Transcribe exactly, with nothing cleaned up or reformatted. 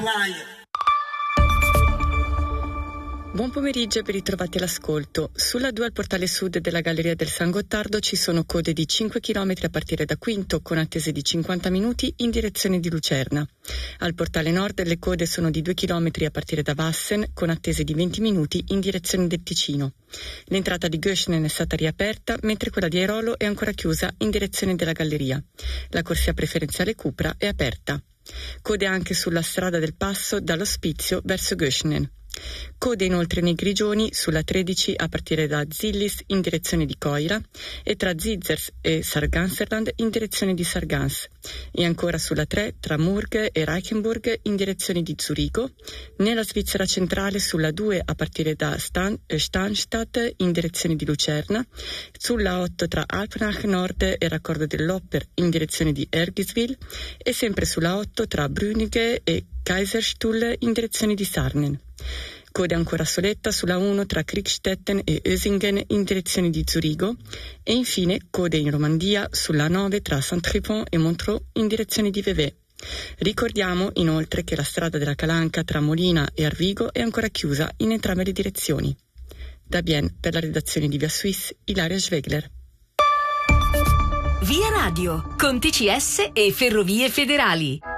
Buon pomeriggio e ben ritrovati all'ascolto. Sulla due al portale sud della Galleria del San Gottardo ci sono code di cinque chilometri a partire da Quinto, con attese di cinquanta minuti in direzione di Lucerna. Al portale nord le code sono di due chilometri a partire da Wassen, con attese di venti minuti in direzione del Ticino. L'entrata di Göschenen è stata riaperta, mentre quella di Airolo è ancora chiusa in direzione della Galleria. La corsia preferenziale Cupra è aperta. Code anche sulla strada del Passo dall'Ospizio verso Göschenen. Code inoltre nei Grigioni sulla tredici a partire da Zillis in direzione di Coira e tra Zizers e Sarganserland in direzione di Sargans, e ancora sulla tre tra Murg e Reichenburg in direzione di Zurigo, nella Svizzera centrale sulla due a partire da Stan- Stanstadt in direzione di Lucerna, sulla otto tra Alpnach Nord e Raccordo dell'Oper in direzione di Ergiswil e sempre sulla otto tra Brünnige e Kaiserstuhl in direzione di Sarnen. Code ancora soletta sulla uno tra Kriegstetten e Ösingen in direzione di Zurigo e infine code in Romandia sulla nove tra Saint-Tropez e Montreux in direzione di Vevey. Ricordiamo inoltre che la strada della Calanca tra Molina e Arvigo è ancora chiusa in entrambe le direzioni. Da Bienne, per la redazione di Via Suisse, Ilaria Schwegler. Via Radio, con T C S e Ferrovie Federali.